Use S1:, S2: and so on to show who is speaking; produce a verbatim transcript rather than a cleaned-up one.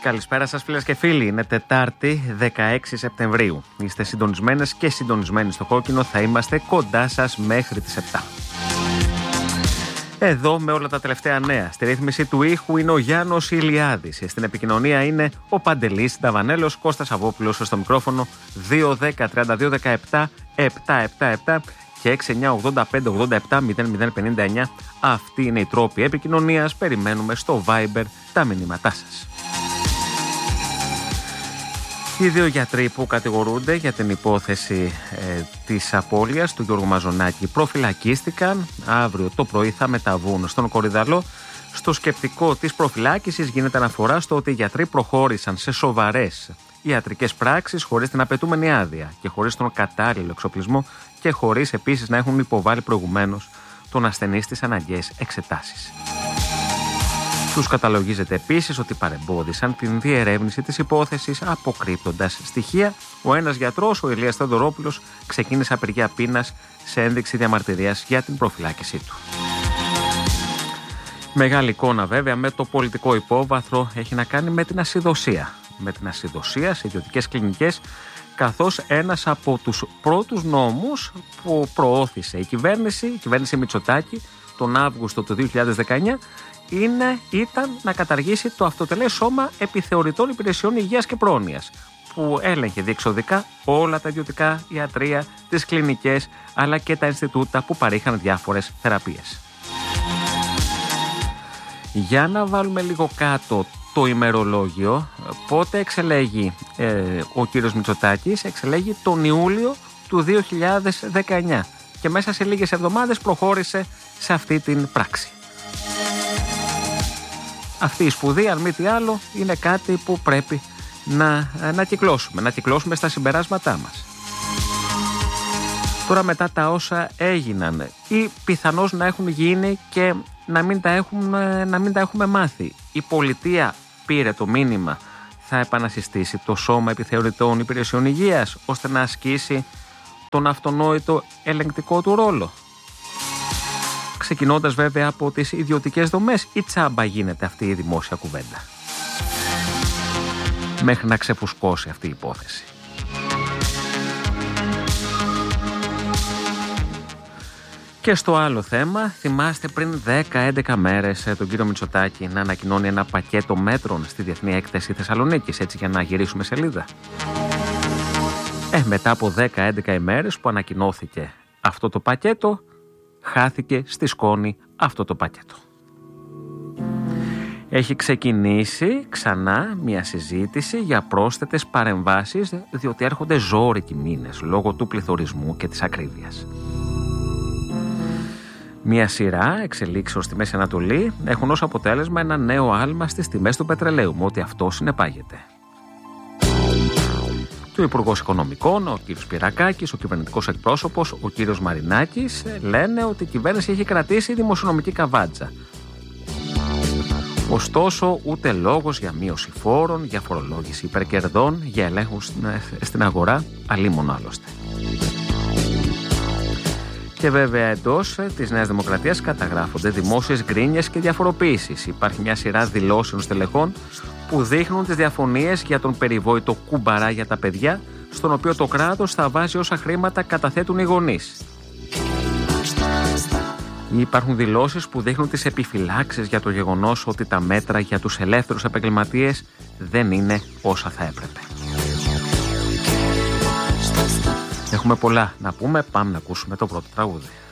S1: Καλησπέρα σας φίλες και φίλοι, είναι Τετάρτη δεκαέξι Σεπτεμβρίου. Είστε συντονισμένες και συντονισμένοι στο κόκκινο, θα είμαστε κοντά σας μέχρι τις επτά. Εδώ με όλα τα τελευταία νέα. Στη ρύθμιση του ήχου είναι ο Γιάννος Ηλιάδης. Στην επικοινωνία είναι ο Παντελής Νταβανέλος, Κώστας Αβόπουλος στο μικρόφωνο δύο δέκα τριάντα δύο δεκαεπτά επτακόσια εβδομήντα επτά και έξι εννιά ογδόντα πέντε ογδόντα επτά μηδέν μηδέν πενήντα εννιά. Αυτή είναι η τρόπη επικοινωνίας. Περιμένουμε στο Viber τα μηνύματά σας. Οι δύο γιατροί που κατηγορούνται για την υπόθεση ε, της απώλειας του Γιώργου Μαζονάκη προφυλακίστηκαν. Αύριο το πρωί θα μεταβούν στον Κορυδαλό. Στο σκεπτικό της προφυλάκησης γίνεται αναφορά στο ότι οι γιατροί προχώρησαν σε σοβαρές ιατρικές πράξεις χωρίς την απαιτούμενη άδεια και χωρίς τον κατάλληλο εξοπλισμό και χωρίς επίσης να έχουν υποβάλει προηγουμένως τον ασθενή στις αναγκαίες εξετάσεις. Τους καταλογίζεται επίσης ότι παρεμπόδισαν την διερεύνηση της υπόθεσης αποκρύπτοντας στοιχεία. Ο ένας γιατρός, ο Ηλίας Θεοδωρόπουλος, ξεκίνησε απεργία πείνας σε ένδειξη διαμαρτυρίας για την προφυλάκησή του. Μεγάλη εικόνα βέβαια με το πολιτικό υπόβαθρο έχει να κάνει με την ασυδοσία. Με την ασυδοσία σε ιδιωτικές κλινικές, καθώς ένας από τους πρώτους νόμους που προώθησε η κυβέρνηση, η κυβέρνηση Μητσοτάκη, τον Αύγουστο του δύο χιλιάδες δεκαεννιά, είναι, ήταν να καταργήσει το αυτοτελές σώμα επιθεωρητών υπηρεσιών υγείας και πρόνοιας, που έλεγχε διεξοδικά όλα τα ιδιωτικά ιατρεία, τις κλινικές, αλλά και τα Ινστιτούτα που παρήχαν διάφορες θεραπείες. Για να βάλουμε λίγο κάτω το ημερολόγιο, πότε εξελέγει ε, ο κύριος Μητσοτάκης? Εξελέγει τον Ιούλιο του δύο χιλιάδες δεκαεννιά και μέσα σε λίγες εβδομάδες προχώρησε σε αυτή την πράξη. Αυτή η σπουδή, αν μη τι άλλο, είναι κάτι που πρέπει να, να κυκλώσουμε, να κυκλώσουμε στα συμπεράσματά μας. Τώρα μετά τα όσα έγιναν ή πιθανώς να έχουν γίνει και να μην τα έχουμε, να μην τα έχουμε μάθει. Η πολιτεία πήρε το μήνυμα, θα επανασυστήσει το σώμα επιθεωρητών υπηρεσιών υγείας ώστε να ασκήσει τον αυτονόητο ελεγκτικό του ρόλο. Ξεκινώντας βέβαια από τις ιδιωτικές δομές, ή τσάμπα γίνεται αυτή η δημόσια κουβέντα μέχρι να ξεφουσκώσει αυτή η υπόθεση. Και στο άλλο θέμα, θυμάστε πριν δέκα έντεκα μέρες τον κύριο Μητσοτάκη να ανακοινώνει ένα πακέτο μέτρων στη Διεθνή Έκθεση Θεσσαλονίκης, έτσι για να γυρίσουμε σελίδα. Ε, μετά από δέκα έντεκα ημέρες που ανακοινώθηκε αυτό το πακέτο, χάθηκε στη σκόνη αυτό το πακέτο. Έχει ξεκινήσει ξανά μια συζήτηση για πρόσθετες παρεμβάσεις, διότι έρχονται ζώρικοι μήνες λόγω του πληθωρισμού και της ακρίβειας. Μια σειρά εξελίξεως στη Μέση Ανατολή έχουν ως αποτέλεσμα ένα νέο άλμα στις τιμές του πετρελαίου, με ό,τι αυτό συνεπάγεται. Και ο Υπουργός Οικονομικών, ο κ. Σπυρακάκης, ο κυβερνητικός εκπρόσωπος, ο κ. Μαρινάκης, λένε ότι η κυβέρνηση έχει κρατήσει δημοσιονομική καβάτζα. Ωστόσο, ούτε λόγος για μείωση φόρων, για φορολόγηση υπερκερδών, για ελέγχους στην αγορά, αλίμονο άλλωστε. Και βέβαια εντός της Νέας Δημοκρατίας καταγράφονται δημόσιες γκρίνιες και διαφοροποίησεις. Υπάρχει μια σειρά δηλώσεων στελεχών που δείχνουν τις διαφωνίες για τον περιβόητο κουμπαρά για τα παιδιά, στον οποίο το κράτος θα βάζει όσα χρήματα καταθέτουν οι γονείς. Υπάρχουν δηλώσεις που δείχνουν τις επιφυλάξεις για το γεγονός ότι τα μέτρα για τους ελεύθερους επαγγελματίες δεν είναι όσα θα έπρεπε. Έχουμε πολλά να πούμε, πάμε να ακούσουμε το πρώτο τραγούδι.